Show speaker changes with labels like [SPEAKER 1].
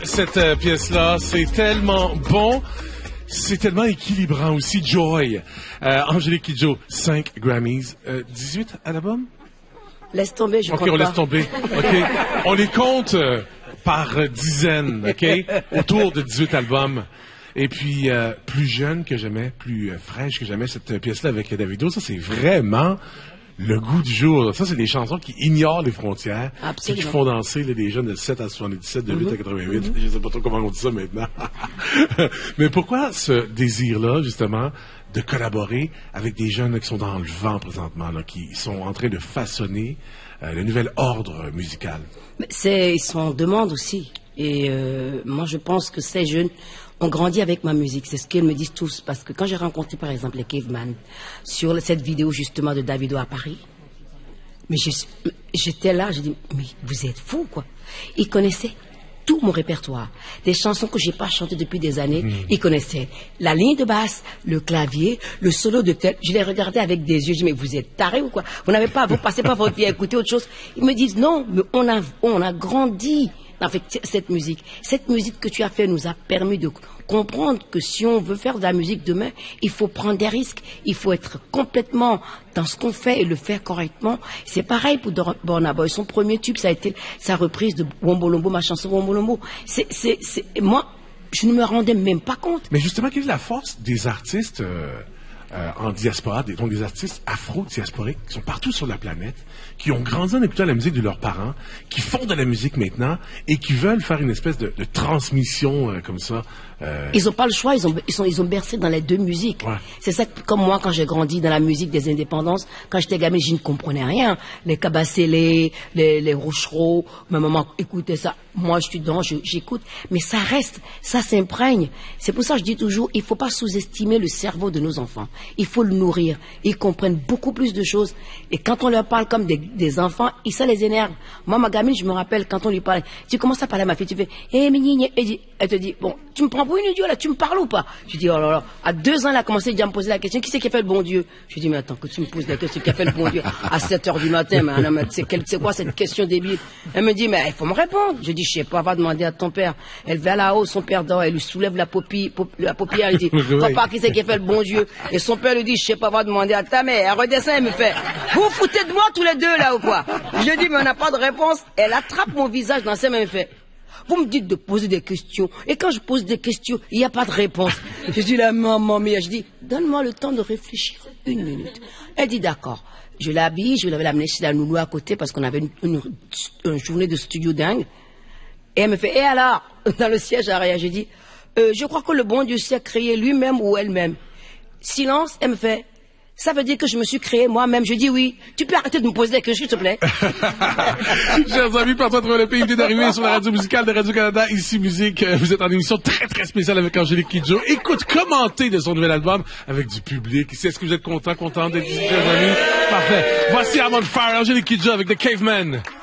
[SPEAKER 1] cette pièce-là. C'est tellement bon. C'est tellement équilibrant aussi. Joy. Angélique Kidjo, 5 Grammys. 18 à l'album?
[SPEAKER 2] Laisse tomber, je compte
[SPEAKER 1] OK, on
[SPEAKER 2] pas.
[SPEAKER 1] laisse tomber. OK. On les compte par dizaines, OK? Autour de 18 albums. Et puis, plus jeune que jamais, plus fraîche que jamais, cette pièce-là avec Davido, ça, c'est vraiment le goût du jour. Ça, c'est des chansons qui ignorent les frontières.
[SPEAKER 2] Absolument.
[SPEAKER 1] Et qui font danser là, des jeunes de 7 à 77, de 8 à 88. Je sais pas trop comment on dit ça maintenant. Mais pourquoi ce désir-là, justement, de collaborer avec des jeunes là, qui sont dans le vent présentement, là, qui sont en train de façonner le nouvel ordre musical?
[SPEAKER 2] Ils sont en demande aussi. Et moi, je pense que ces jeunes ont grandi avec ma musique. C'est ce qu'ils me disent tous. Parce que quand j'ai rencontré, par exemple, les Caveman, sur cette vidéo, justement, de Davido à Paris, mais j'étais là, j'ai dit, mais vous êtes fous, quoi. Ils connaissaient tout mon répertoire. Des chansons que j'ai pas chantées depuis des années, ils connaissaient la ligne de basse, le clavier, le solo de tel. Je les regardais avec des yeux, je dis, mais vous êtes tarés ou quoi? Vous passez pas votre vie à écouter autre chose. Ils me disent, non, mais on a grandi avec cette musique. Cette musique que tu as fait nous a permis de comprendre que si on veut faire de la musique demain, il faut prendre des risques. Il faut être complètement dans ce qu'on fait et le faire correctement. C'est pareil pour Burna Boy. Son premier tube, ça a été sa reprise de Wombolombo, ma chanson Wombolombo. Moi, je ne me rendais même pas compte.
[SPEAKER 1] Mais justement, quelle est la force des artistes en diaspora, donc des artistes afro-diasporiques qui sont partout sur la planète, qui ont grandi en écoutant la musique de leurs parents, qui font de la musique maintenant et qui veulent faire une espèce de transmission comme ça.
[SPEAKER 2] Ils n'ont pas le choix, ils ont bercé dans les deux musiques.
[SPEAKER 1] Ouais.
[SPEAKER 2] C'est ça, comme moi, quand j'ai grandi dans la musique des indépendances, quand j'étais gamine, je ne comprenais rien. Les Cabacélé, les Rochereau, ma maman écoutait ça. Moi, je suis dedans, j'écoute. Mais ça reste, ça s'imprègne. C'est pour ça que je dis toujours, il ne faut pas sous-estimer le cerveau de nos enfants. Il faut le nourrir. Ils comprennent beaucoup plus de choses. Et quand on leur parle comme des enfants, ça les énerve. Moi, ma gamine, je me rappelle, quand on lui parle, tu commences à parler à ma fille, tu fais, elle te dit, bon, tu me prends pour une idiote, là, tu me parles ou pas? Je dis, oh là là, à 2 ans, elle a commencé déjà à me poser la question, qui c'est qui a fait le bon Dieu? Je dis, mais attends, que tu me poses la question, qui a fait le bon Dieu à 7 heures du matin, mais c'est quoi cette question débile? Elle me dit, mais il faut me répondre. Je dis, je sais pas, va demander à ton père. Elle va là-haut, son père dort, elle lui soulève la paupière, elle dit, papa, qui c'est qui a fait le bon Dieu? Et son père lui dit, je sais pas, va demander à ta mère. Elle redescend, elle me fait, vous vous foutez de moi tous les deux, là, ou quoi? Je dis, mais on n'a pas de réponse. Elle attrape mon visage dans ses mains, elle me fait, vous me dites de poser des questions. Et quand je pose des questions, il n'y a pas de réponse. Je dis, la maman mia, je dis, donne-moi le temps de réfléchir 1 minute. Elle dit, d'accord. Je l'habille, je vais l'amener chez la nounou à côté parce qu'on avait une journée de studio dingue. Et elle me fait, et alors, dans le siège arrière, je dis, je crois que le bon Dieu s'est créé lui-même ou elle-même. Silence, elle me fait, ça veut dire que je me suis créé moi-même. Je dis oui. Tu peux arrêter de me poser des questions, s'il te plaît?
[SPEAKER 1] Chers amis, partout à travers le pays, vous venez d'arriver sur la radio musicale de Radio-Canada, ici Musique. Vous êtes en émission très, très spéciale avec Angélique Kidjo. Écoute, commentez de son nouvel album avec du public. Est-ce que vous êtes content d'être ici, chers amis? Parfait. Voici I'm on Fire, Angélique Kidjo avec The Caveman.